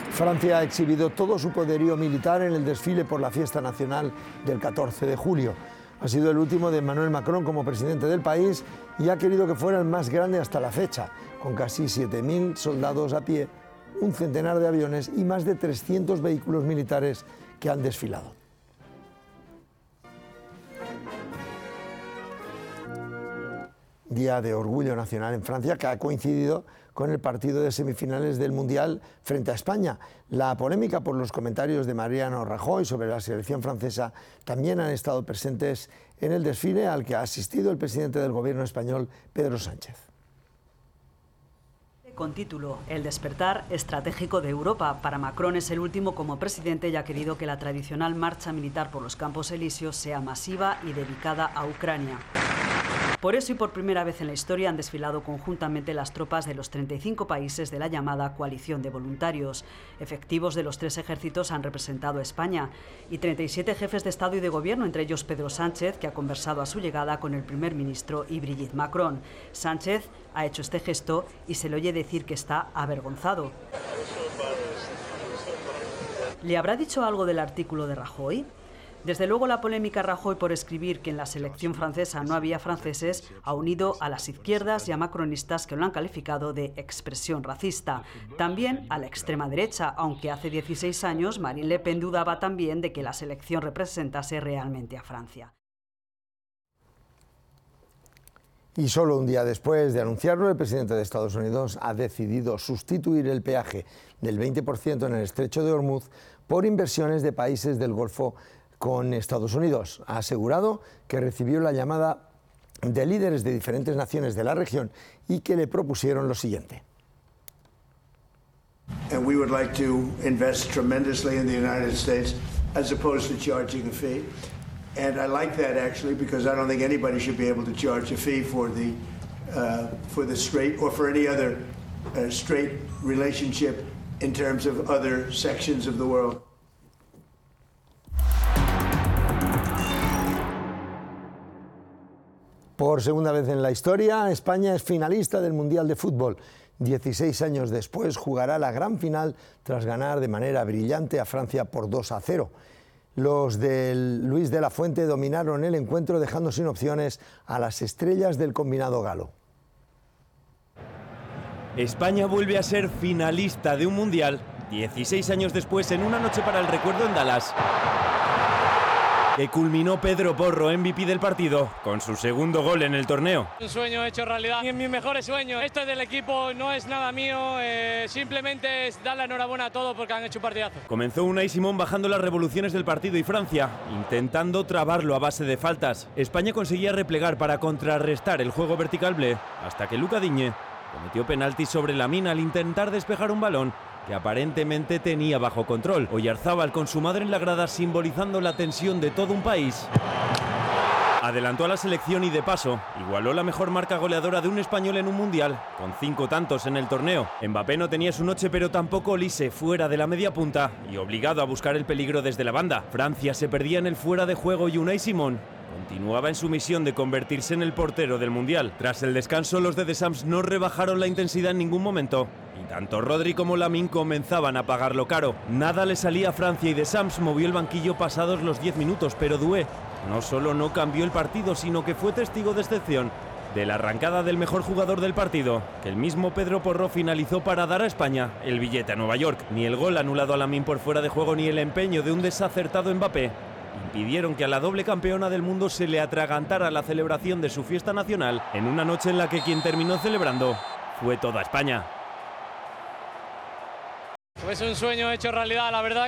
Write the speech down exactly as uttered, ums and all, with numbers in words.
Francia ha exhibido todo su poderío militar en el desfile por la fiesta nacional del catorce de julio. Ha sido el último de Emmanuel Macron como presidente del país y ha querido que fuera el más grande hasta la fecha, con casi siete mil soldados a pie, un centenar de aviones y más de trescientos vehículos militares que han desfilado. Día de orgullo nacional en Francia, que ha coincidido con el partido de semifinales del Mundial frente a España. La polémica por los comentarios de Mariano Rajoy sobre la selección francesa también han estado presentes en el desfile al que ha asistido el presidente del gobierno español, Pedro Sánchez. Con título El despertar estratégico de Europa. Para Macron es el último como presidente y ha querido que la tradicional marcha militar por los Campos Elíseos sea masiva y dedicada a Ucrania. Por eso y por primera vez en la historia han desfilado conjuntamente las tropas de los treinta y cinco países de la llamada coalición de voluntarios. Efectivos de los tres ejércitos han representado a España y treinta y siete jefes de Estado y de Gobierno, entre ellos Pedro Sánchez, que ha conversado a su llegada con el primer ministro y Brigitte Macron. Sánchez ha hecho este gesto y se le oye decir que está avergonzado. ¿Le habrá dicho algo del artículo de Rajoy? Desde luego la polémica Rajoy por escribir que en la selección francesa no había franceses ha unido a las izquierdas y a macronistas que lo han calificado de expresión racista. También a la extrema derecha, aunque hace dieciséis años Marine Le Pen dudaba también de que la selección representase realmente a Francia. Y solo un día después de anunciarlo, el presidente de Estados Unidos ha decidido sustituir el peaje del veinte por ciento en el estrecho de Hormuz por inversiones de países del Golfo con Estados Unidos. Ha asegurado que recibió la llamada de líderes de diferentes naciones de la región y que le propusieron lo siguiente. And we would like to invest tremendously in the United States as opposed to charging a fee. And I like that actually because I don't think anybody should be able to charge a fee for the uh, for the straight or for any other uh, straight relationship in terms of other sections of the world. Por segunda vez en la historia, España es finalista del Mundial de Fútbol. dieciséis años después jugará la gran final tras ganar de manera brillante a Francia por dos a cero. Los de Luis de la Fuente dominaron el encuentro dejando sin opciones a las estrellas del combinado galo. España vuelve a ser finalista de un Mundial dieciséis años después en una noche para el recuerdo en Dallas, que culminó Pedro Porro, M V P del partido, con su segundo gol en el torneo. Un sueño hecho realidad y en mis mejores sueños. Esto es del equipo, no es nada mío, eh, simplemente es dar la enhorabuena a todos porque han hecho un partidazo. Comenzó Unai Simón bajando las revoluciones del partido y Francia, intentando trabarlo a base de faltas. España conseguía replegar para contrarrestar el juego vertical blé, hasta que Luca Digne cometió penalti sobre Lamine al intentar despejar un balón que aparentemente tenía bajo control. Oyarzábal con su madre en la grada simbolizando la tensión de todo un país. Adelantó a la selección y de paso igualó la mejor marca goleadora de un español en un mundial, con cinco tantos en el torneo. Mbappé no tenía su noche, pero tampoco Olise, fuera de la media punta y obligado a buscar el peligro desde la banda. Francia se perdía en el fuera de juego y Unai Simón continuaba en su misión de convertirse en el portero del mundial. Tras el descanso, los de Deschamps no rebajaron la intensidad en ningún momento y tanto Rodri como Lamine comenzaban a pagarlo caro. Nada le salía a Francia y Deschamps movió el banquillo pasados los diez minutos, pero Doué no solo no cambió el partido, sino que fue testigo de excepción de la arrancada del mejor jugador del partido, que el mismo Pedro Porro finalizó para dar a España el billete a Nueva York. Ni el gol anulado a Lamine por fuera de juego ni el empeño de un desacertado Mbappé impidieron que a la doble campeona del mundo se le atragantara la celebración de su fiesta nacional en una noche en la que quien terminó celebrando fue toda España. Es un sueño hecho realidad, la verdad.